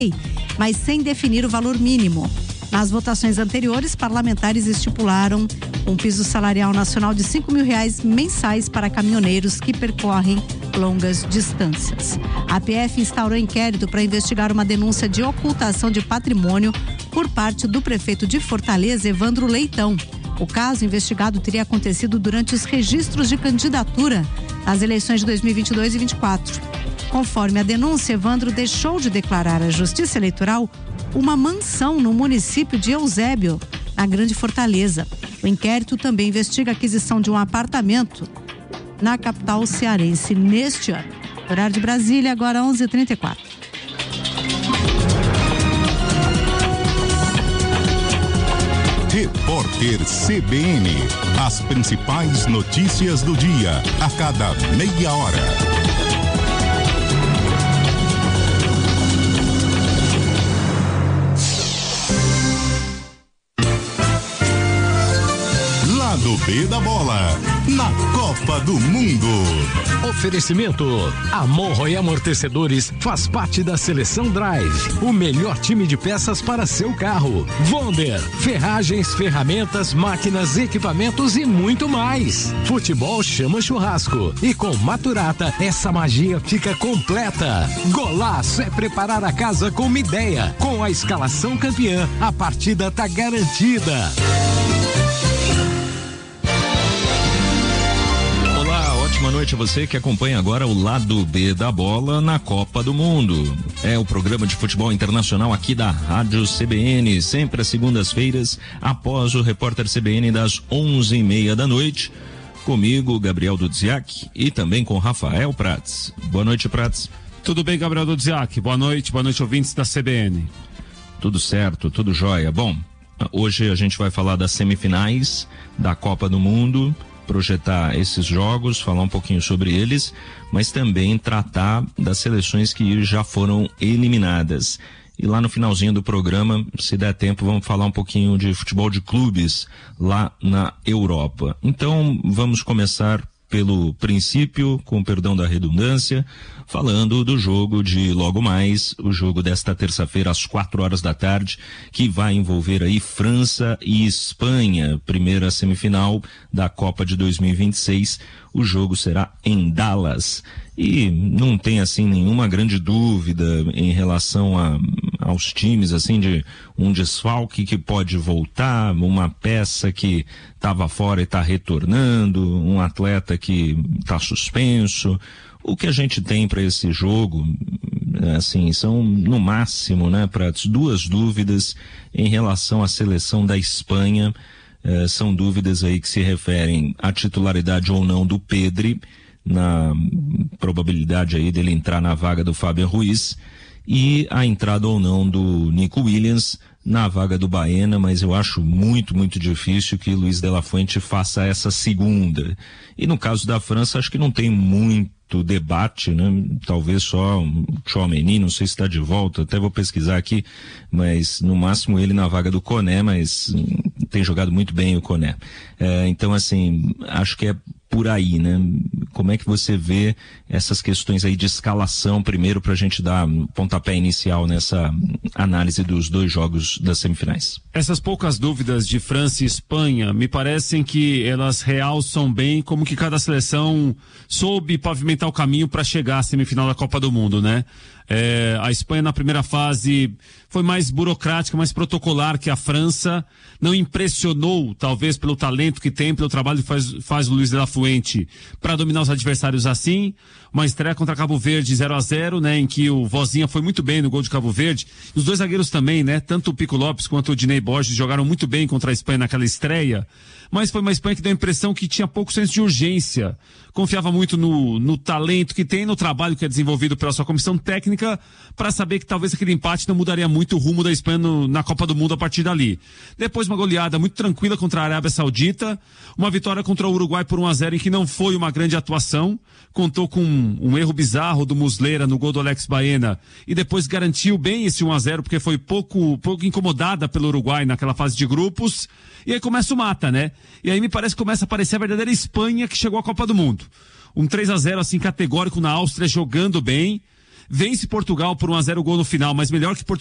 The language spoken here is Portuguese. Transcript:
mas sem definir o valor mínimo. Nas votações anteriores, parlamentares estipularam um piso salarial nacional de R$ 5.000 mensais para caminhoneiros que percorrem longas distâncias. A PF instaurou inquérito para investigar uma denúncia de ocultação de patrimônio por parte do prefeito de Fortaleza, Evandro Leitão. O caso investigado teria acontecido durante os registros de candidatura às eleições de 2022 e 2024. Conforme a denúncia, Evandro deixou de declarar à Justiça Eleitoral uma mansão no município de Eusébio, na Grande Fortaleza. O inquérito também investiga a aquisição de um apartamento na capital cearense neste ano. Horário de Brasília, agora 11h34. Repórter CBN. As principais notícias do dia, a cada meia hora. Lado B da bola, na Copa do Mundo. Oferecimento: Amorro e Amortecedores faz parte da Seleção Drive, o melhor time de peças para seu carro. Wonder, ferragens, ferramentas, máquinas, equipamentos e muito mais. Futebol chama churrasco e com Maturata essa magia fica completa. Golaço é preparar a casa com uma ideia. Com a escalação campeã, a partida tá garantida. Boa noite a você que acompanha agora o Lado B da bola na Copa do Mundo. É o programa de futebol internacional aqui da Rádio CBN, sempre às segundas-feiras, após o Repórter CBN das 11h30 da noite. Comigo, Gabriel Dudziak, e também com Rafael Prats. Boa noite, Prats. Tudo bem, Gabriel Dudziak? Boa noite, ouvintes da CBN. Tudo certo, tudo jóia. Bom, hoje a gente vai falar das semifinais da Copa do Mundo, projetar esses jogos, falar um pouquinho sobre eles, mas também tratar das seleções que já foram eliminadas. E lá no finalzinho do programa, se der tempo, vamos falar um pouquinho de futebol de clubes lá na Europa. Então, vamos começar pelo princípio, com perdão da redundância, falando do jogo de logo mais, o jogo desta terça-feira às 4 horas da tarde, que vai envolver aí França e Espanha, primeira semifinal da Copa de 2026. O jogo será em Dallas. E não tem assim nenhuma grande dúvida em relação aos times, assim, de um desfalque que pode voltar, uma peça que estava fora e está retornando, um atleta que está suspenso. O que a gente tem para esse jogo, assim, são no máximo, né, para duas dúvidas em relação à seleção da Espanha. São dúvidas aí que se referem à titularidade ou não do Pedri, na probabilidade aí dele entrar na vaga do Fabián Ruiz, e a entrada ou não do Nico Williams na vaga do Baena, mas eu acho muito, muito difícil que Luiz de la Fuente faça essa segunda. E no caso da França, acho que não tem muito debate, né? Talvez só o Tchouaméni, não sei se está de volta, até vou pesquisar aqui, mas no máximo ele na vaga do Koné, mas tem jogado muito bem o Koné. Então, assim, acho que é por aí, né? Como é que você vê essas questões aí de escalação, primeiro, para a gente dar pontapé inicial nessa análise dos dois jogos das semifinais? Essas poucas dúvidas de França e Espanha me parecem que elas realçam bem como que cada seleção soube pavimentar o caminho para chegar à semifinal da Copa do Mundo, né? A Espanha na primeira fase foi mais burocrática, mais protocolar que a França, não impressionou, talvez pelo talento que tem, pelo trabalho que faz o Luiz de la Fuente para dominar os adversários assim. Uma estreia contra Cabo Verde 0-0, né, em que o Vozinha foi muito bem no gol de Cabo Verde. E os dois zagueiros também, né, tanto o Pico Lopes quanto o Dinei Borges jogaram muito bem contra a Espanha naquela estreia. Mas foi uma Espanha que deu a impressão que tinha pouco senso de urgência. Confiava muito no talento que tem, no trabalho que é desenvolvido pela sua comissão técnica, para saber que talvez aquele empate não mudaria muito o rumo da Espanha na Copa do Mundo a partir dali. Depois uma goleada muito tranquila contra a Arábia Saudita, uma vitória contra o Uruguai por 1-0 em que não foi uma grande atuação, contou com um erro bizarro do Muslera no gol do Alex Baena e depois garantiu bem esse 1-0 porque foi pouco incomodada pelo Uruguai naquela fase de grupos. E aí começa o mata, né? E aí me parece que começa a aparecer a verdadeira Espanha que chegou à Copa do Mundo. Um 3-0 assim categórico na Áustria, jogando bem. vence Portugal por 1-0 gol no final, mas melhor que Portugal